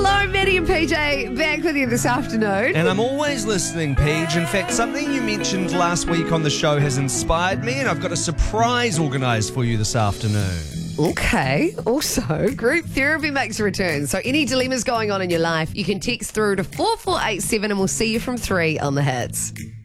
Hello, Maddie and PJ, back with you this afternoon. And I'm always listening, Paige. In fact, something you mentioned last week on the show has inspired me, and I've got a surprise organised for you this afternoon. Okay. Also, group therapy makes a return. So any dilemmas going on in your life, you can text through to 4487 and we'll see you from 3 on the hits.